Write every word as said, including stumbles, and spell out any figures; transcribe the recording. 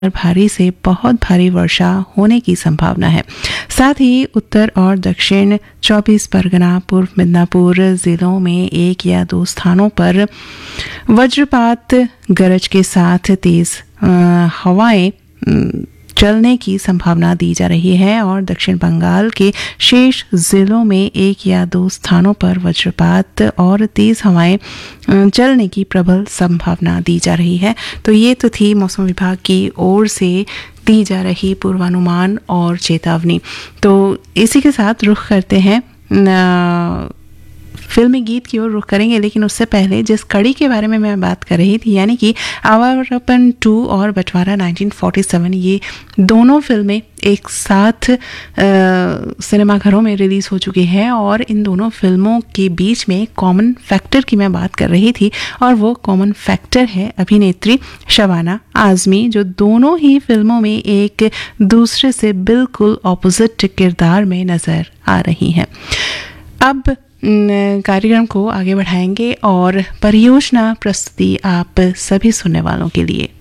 भारी से बहुत भारी वर्षा होने की संभावना है। साथ ही उत्तर और दक्षिण चौबीस परगना, पूर्व मिदनापुर जिलों में एक या दो स्थानों पर वज्रपात, गरज के साथ तेज हवाएं चलने की संभावना दी जा रही है और दक्षिण बंगाल के शेष जिलों में एक या दो स्थानों पर वज्रपात और तेज हवाएं चलने की प्रबल संभावना दी जा रही है। तो ये तो थी मौसम विभाग की ओर से दी जा रही पूर्वानुमान और चेतावनी। तो इसी के साथ रुख करते हैं न, फिल्मी गीत की ओर रुख करेंगे, लेकिन उससे पहले जिस कड़ी के बारे में मैं बात कर रही थी, यानी कि आवारापन टू और बंटवारा नाइनटीन फोर्टी सेवन, ये दोनों फिल्में एक साथ सिनेमाघरों में रिलीज़ हो चुकी हैं और इन दोनों फिल्मों के बीच में कॉमन फैक्टर की मैं बात कर रही थी और वो कॉमन फैक्टर है अभिनेत्री शबाना आज़मी, जो दोनों ही फिल्मों में एक दूसरे से बिल्कुल ऑपोजिट किरदार में नज़र आ रही हैं। अब कार्यक्रम को आगे बढ़ाएंगे और परियोजना प्रस्तुति आप सभी सुनने वालों के लिए।